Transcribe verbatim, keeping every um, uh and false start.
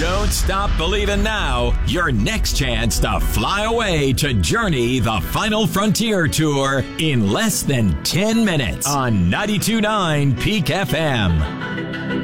Don't stop believing now. Your next chance to fly away to Journey the Final Frontier Tour in less than ten minutes on ninety-two point nine Peak F M.